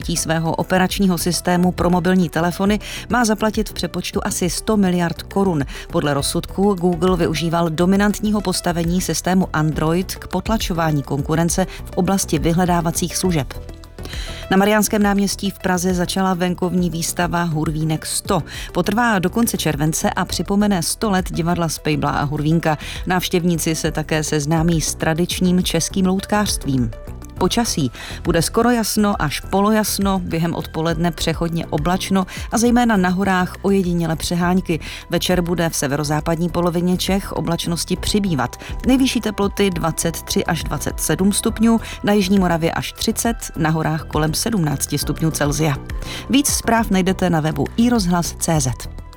použití svého operačního systému pro mobilní telefony má zaplatit v přepočtu asi 100 miliard korun. Podle rozsudku Google využíval dominantního postavení systému Android k potlačování konkurence v oblasti vyhledávacích služeb. Na Mariánském náměstí v Praze začala venkovní výstava Hurvínek 100. Potrvá do konce července a připomene 100 let divadla Spejbla a Hurvínka. Návštěvníci se také seznámí s tradičním českým loutkářstvím. Počasí bude skoro jasno až polojasno, během odpoledne přechodně oblačno a zejména na horách ojediněle přehánky. Večer bude v severozápadní polovině Čech oblačnosti přibývat. Nejvyšší teploty 23 až 27 stupňů, na jižní Moravě až 30, na horách kolem 17 stupňů Celsia. Víc zpráv najdete na webu iRozhlas.cz.